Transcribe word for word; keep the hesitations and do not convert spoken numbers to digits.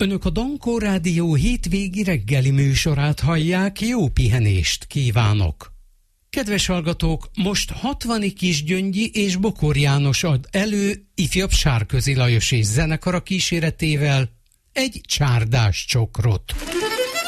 Önök a Dankó Rádió hétvégi reggeli műsorát hallják, jó pihenést kívánok! Kedves hallgatók, most Hatvani Kisgyöngyi és Bokor János ad elő ifjabb Sárközi Lajos és zenekara kíséretével egy csárdás csokrot.